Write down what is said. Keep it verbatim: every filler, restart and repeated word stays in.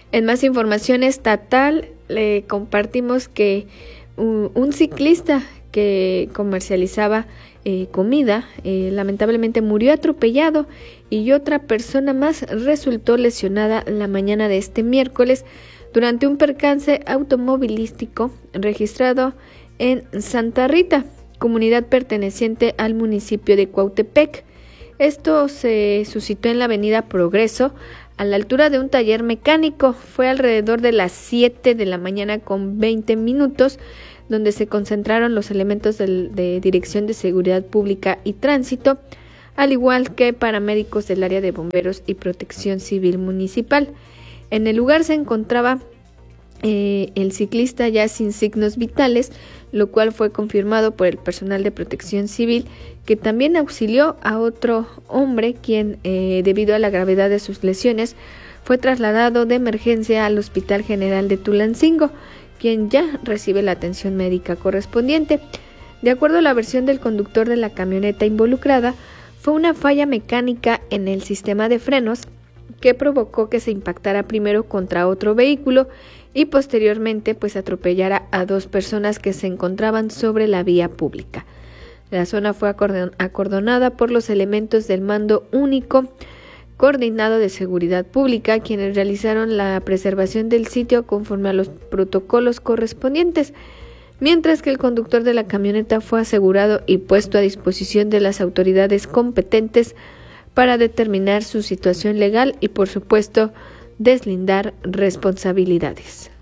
En más información estatal, le compartimos que un, un ciclista que comercializaba eh, comida eh, lamentablemente murió atropellado y otra persona más resultó lesionada la mañana de este miércoles durante un percance automovilístico registrado en Santa Rita, comunidad perteneciente al municipio de Cuautepec. Esto se suscitó en la avenida Progreso, a la altura de un taller mecánico. Fue alrededor de las siete de la mañana con veinte minutos, donde se concentraron los elementos de, de Dirección de Seguridad Pública y Tránsito, al igual que paramédicos del área de bomberos y protección civil municipal. En el lugar se encontraba eh, el ciclista ya sin signos vitales, lo cual fue confirmado por el personal de protección civil, que también auxilió a otro hombre, quien, eh, debido a la gravedad de sus lesiones, fue trasladado de emergencia al Hospital General de Tulancingo, quien ya recibe la atención médica correspondiente. De acuerdo a la versión del conductor de la camioneta involucrada, fue una falla mecánica en el sistema de frenos que provocó que se impactara primero contra otro vehículo y posteriormente pues atropellara a dos personas que se encontraban sobre la vía pública. La zona fue acordonada por los elementos del Mando Único Coordinado de Seguridad Pública, quienes realizaron la preservación del sitio conforme a los protocolos correspondientes, mientras que el conductor de la camioneta fue asegurado y puesto a disposición de las autoridades competentes para determinar su situación legal y, por supuesto, deslindar responsabilidades.